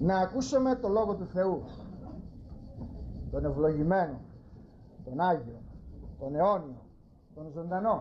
να ακούσουμε το Λόγο του Θεού, τον ευλογημένο, τον Άγιο, τον αιώνιο, τον ζωντανό.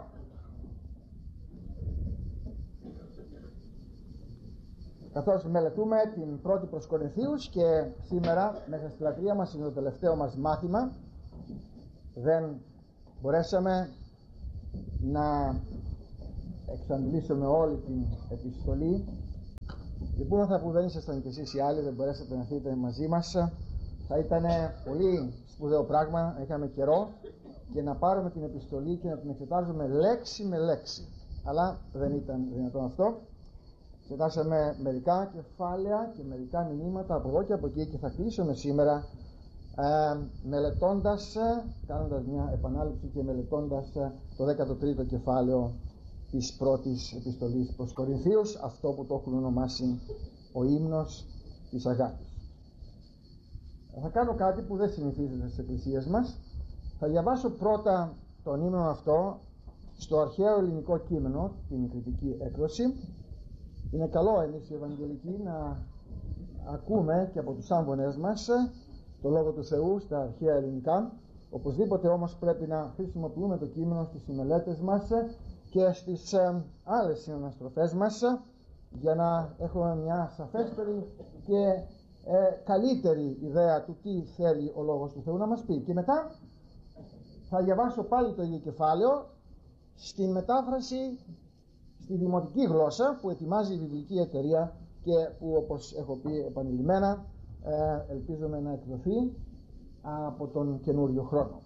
Καθώς μελετούμε την πρώτη προς Κορινθίους, και σήμερα μέσα στη λατρεία μας είναι το τελευταίο μας μάθημα, δεν μπορέσαμε να εξαντλήσουμε όλη την επιστολή. Λυπούμεθα που δεν ήσασταν κι εσείς οι άλλοι, δεν μπορέσατε να έρθετε μαζί μας. Θα ήταν πολύ σπουδαίο πράγμα να είχαμε καιρό και να πάρουμε την επιστολή και να την εξετάζουμε λέξη με λέξη, αλλά δεν ήταν δυνατόν αυτό. Εξετάσαμε μερικά κεφάλαια και μερικά μηνύματα από εδώ και από εκεί, και θα κλείσουμε σήμερα μελετώντας, κάνοντας μια επανάληψη και μελετώντας το 13ο κεφάλαιο της πρώτης επιστολής προς Κορινθίους, αυτό που το έχουν ονομάσει ο ύμνος της αγάπης. Θα κάνω κάτι που δεν συνηθίζεται στις εκκλησίες μας. Θα διαβάσω πρώτα τον ύμνο αυτό στο αρχαίο ελληνικό κείμενο, την κριτική έκδοση. Είναι καλό εμείς οι Ευαγγελικοί να ακούμε και από τους άμβονες μας το Λόγο του Θεού στα αρχαία ελληνικά. Οπωσδήποτε όμως πρέπει να χρησιμοποιούμε το κείμενο στις συμμελέτες μας και στις άλλες συναναστροφές μας, για να έχουμε μια σαφέστερη και καλύτερη ιδέα του τι θέλει ο Λόγος του Θεού να μας πει. Και μετά θα διαβάσω πάλι το ίδιο κεφάλαιο στην μετάφραση στη δημοτική γλώσσα που ετοιμάζει η Βιβλική Εταιρεία και που, όπως έχω πει επανειλημμένα, ελπίζουμε να εκδοθεί από τον καινούριο χρόνο.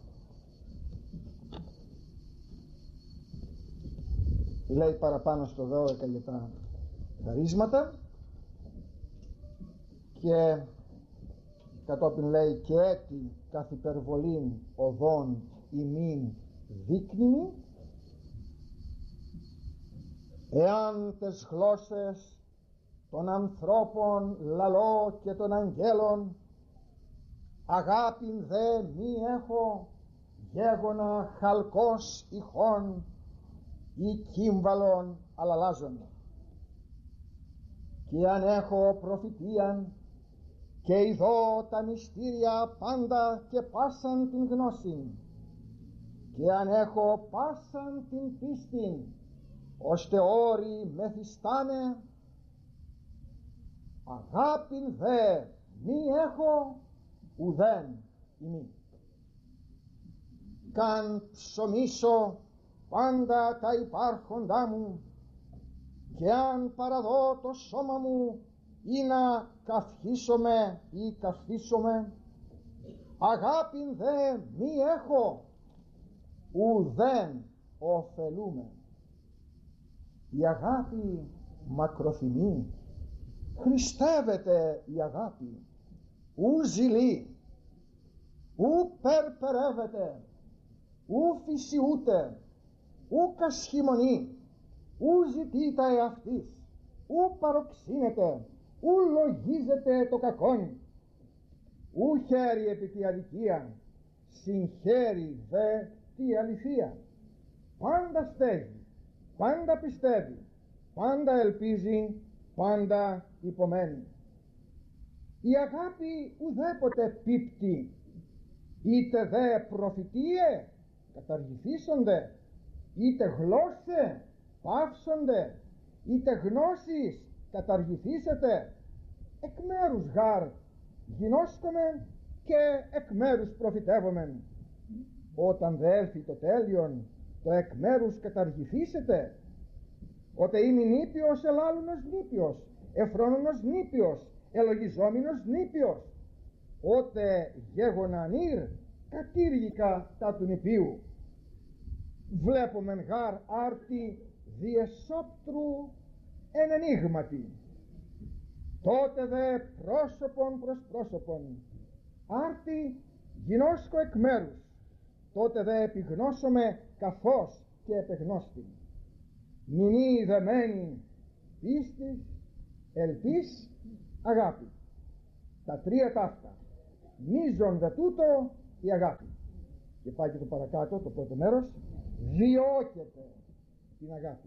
Λέει παραπάνω στο 12 για τα χαρίσματα και κατόπιν λέει «και έτη καθ' υπερβολήν οδών ημίν δείκνυμη, εάν τες γλώσσες των ανθρώπων λαλώ και των αγγέλων, αγάπην δε μη έχω, γέγονα χαλκός ηχών ή κύμβαλον αλαλάζων. Και αν έχω προφητείαν και ειδώ τα μυστήρια πάντα και πάσαν την γνώσιν, και αν έχω πάσαν την πίστην ώστε όροι μεθυστάνε, αγάπην δε μη έχω ουδέν ημί. Καν ψωμίσω πάντα τα υπάρχοντά μου, και αν παραδώ το σώμα μου ή να καυχήσομαι ή καυθήσομαι, αγάπην δε μη έχω ουδέν ωφελούμε. Η αγάπη μακροθυμεί, χριστεύεται η αγάπη, ου ζηλεί, ου περπερεύεται, ου φυσιούται, ου κασχημονεί, ου ζητεί τα εαυτής, ου παροξύνεται, ου λογίζεται το κακόν, ου χαίρει επί τη αδικία, συγχαίρει δε τη αληθεία. Πάντα στέγει, πάντα πιστεύει, πάντα ελπίζει, πάντα υπομένει. Η αγάπη ουδέποτε πίπτει, είτε δε προφητείε καταργηθήσονται, είτε γλώσσε πάυσονται, είτε γνώσεις καταργηθήσετε. Εκ μέρους γάρ γινώσκομεν και εκ μέρους προφητεύομεν. Όταν δε έλθει το τέλειον, το εκ μέρους καταργηθήσετε. Ότε είμαι νήπιος ελάλουνος νήπιος, εφρόνονος νήπιος, ελογιζόμενος νήπιος. Ότε γέγονα νύρ, κατήργηκα τα του νηπίου. Βλέπομεν γάρ άρτη διεσόπτρου εν ενίγματι. Τότε δε πρόσωπον προς πρόσωπον, άρτη γινώσκω εκ μέρους. Τότε δε επιγνώσομαι καθώς και επεγνώστη. Μηνύ δεμένη πίστης, ελπίς, αγάπη. Τα τρία ταύτα. Μίζον δε τούτο η αγάπη. Και πάει και το παρακάτω, το πρώτο μέρος, διώκεται την αγάπη.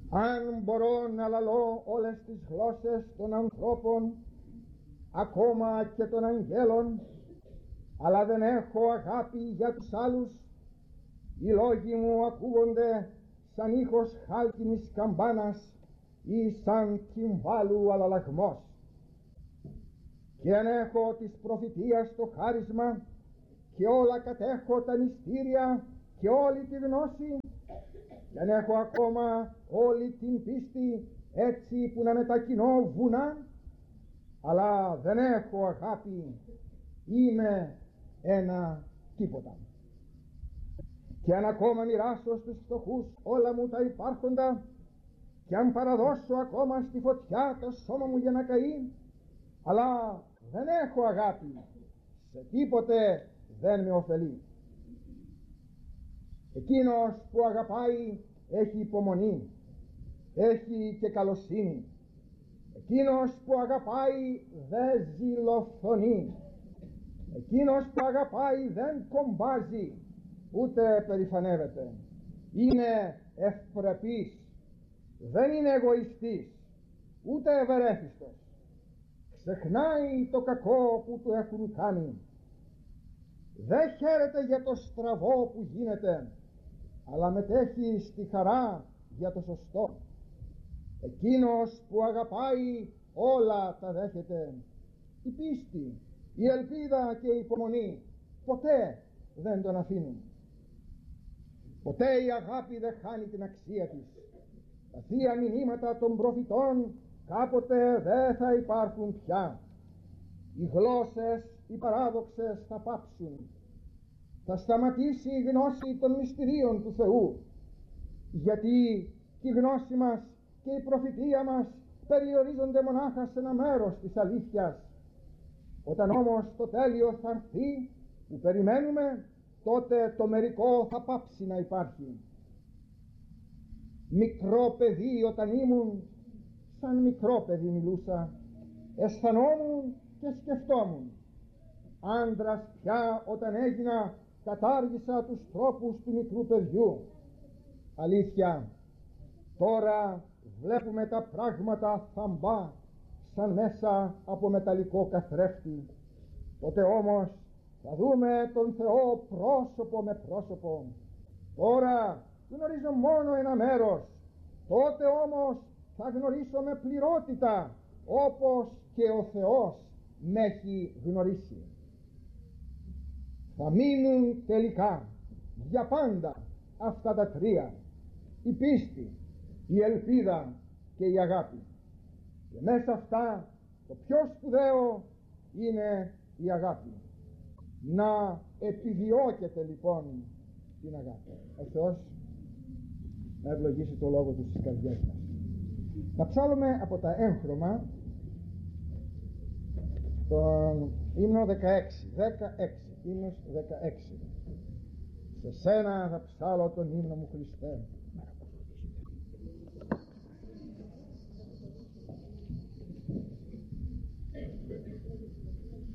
Αν μπορώ να λαλώ όλες τις γλώσσες των ανθρώπων, ακόμα και των αγγέλων, αλλά δεν έχω αγάπη για τους άλλους, οι λόγοι μου ακούγονται σαν ήχος χάλκινης καμπάνας ή σαν κυμβάλου αλλαλαγμός. Και αν έχω της προφητείας το χάρισμα και όλα κατέχω τα μυστήρια και όλη τη γνώση, και αν έχω ακόμα όλη την πίστη έτσι που να μετακινώ βουνά, αλλά δεν έχω αγάπη, είμαι ένα τίποτα. Και αν ακόμα μοιράσω στους φτωχούς όλα μου τα υπάρχοντα, και αν παραδώσω ακόμα στη φωτιά το σώμα μου για να καεί, αλλά δεν έχω αγάπη, σε τίποτε δεν με ωφελεί. Εκείνος που αγαπάει έχει υπομονή, έχει και καλοσύνη. Εκείνος που αγαπάει δεν ζηλοφθονεί. Εκείνος που αγαπάει δεν κομπάζει, ούτε περηφανεύεται. Είναι ευπρεπής, δεν είναι εγωιστής, ούτε ευερέθιστος. Ξεχνάει το κακό που του έχουν κάνει. Δεν χαίρεται για το στραβό που γίνεται, αλλά μετέχει στη χαρά για το σωστό. Εκείνος που αγαπάει όλα τα δέχεται. Η πίστη, η ελπίδα και η υπομονή ποτέ δεν τον αφήνουν. Ποτέ η αγάπη δεν χάνει την αξία της. Τα θεία μηνύματα των προφητών κάποτε δεν θα υπάρχουν πια. Οι γλώσσες, οι παράδοξες θα πάψουν. Θα σταματήσει η γνώση των μυστηρίων του Θεού, γιατί η γνώση μας και η προφητεία μας περιορίζονται μονάχα σε ένα μέρος της αλήθειας. Όταν όμως το τέλειο θα έρθει που περιμένουμε, τότε το μερικό θα πάψει να υπάρχει. Μικρό παιδί όταν ήμουν, σαν μικρό παιδί μιλούσα, αισθανόμουν και σκεφτόμουν. Άντρας πια όταν έγινα, κατάργησα τους τρόπους του μικρού παιδιού. Αλήθεια, τώρα βλέπουμε τα πράγματα θαμπά, σαν μέσα από μεταλλικό καθρέφτη. Τότε όμως θα δούμε τον Θεό πρόσωπο με πρόσωπο. Τώρα γνωρίζω μόνο ένα μέρος, τότε όμως θα γνωρίσω με πληρότητα, όπως και ο Θεός με έχει γνωρίσει. Θα μείνουν τελικά για πάντα αυτά τα τρία: η πίστη, η ελπίδα και η αγάπη. Και μέσα αυτά το πιο σπουδαίο είναι η αγάπη. Να επιδιώκετε λοιπόν την αγάπη. Ο Θεός να ευλογήσει το λόγο του στις καρδιές μας. Να ψάλουμε από τα έγχρωμα τον ύμνο 16, ύμνος 16. Σε σένα θα ψάλω τον ύμνο μου, Χριστέ.